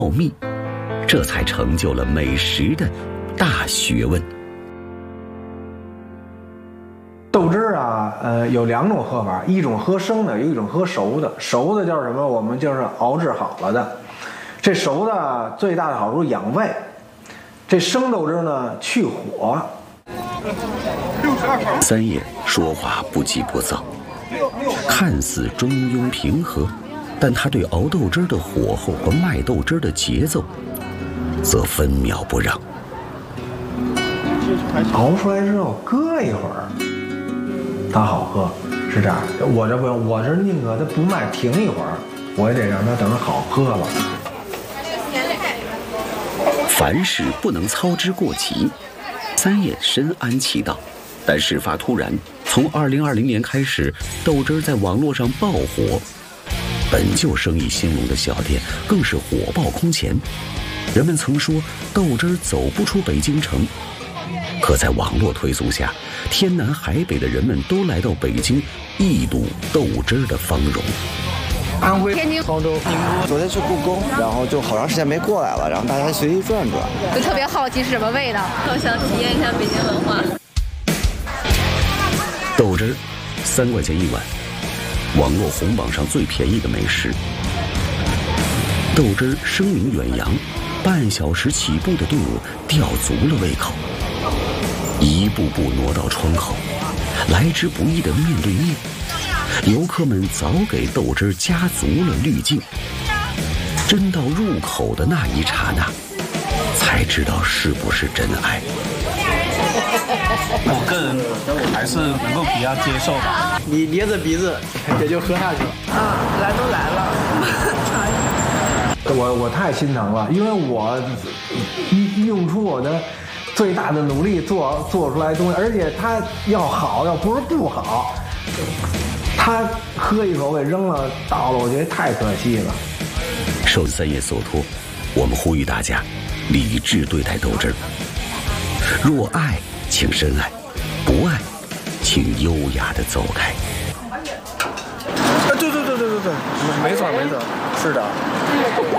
奥秘，这才成就了美食的大学问。 豆汁儿啊，有2种喝法，一种喝生的，有一种喝熟的。熟的叫什么？我们就是熬制好了的。这熟的最大的好处养胃，这生豆汁呢去火。 三爷说话不急不躁，看似中庸平和，但他对熬豆汁的火候和卖豆汁的节奏，则分秒不让。 熬出来之后搁一会儿，它好喝，是这样。我这不用，我这宁可它不卖，停一会儿，我也得让它等着好喝了。 凡事不能操之过急，三爷深谙其道。但事发突然，从2020年开始，豆汁在网络上爆火，本就生意兴隆的小店更是火爆空前。人们曾说豆汁走不出北京城，可在网络推送下，天南海北的人们都来到北京，一睹豆汁的芳容。 安徽、天津、杭州、宁波，昨天去故宫，然后就好长时间没过来了，然后大家随意转转， 就特别好奇是什么味道，好想体验一下北京文化。 豆汁3块钱1碗，网络红榜上最便宜的美食。豆汁声名远扬，半小时起步的队伍吊足了胃口，一步步挪到窗口，来之不易的面对面。游客们早给豆汁加足了滤镜，真到入口的那一刹那，才知道是不是真爱。 我个人还是能够比较接受吧。 你捏着鼻子也就喝下去了。 来都来了， 我太心疼了，因为我用出我的最大的努力做出来的东西，而且它要好，要不是不好，他喝一口给扔了倒了，我觉得太可惜了。 受三爷所托，我们呼吁大家理智对待豆汁。若爱，请深爱；不爱，请优雅地走开。 对，没错，是的。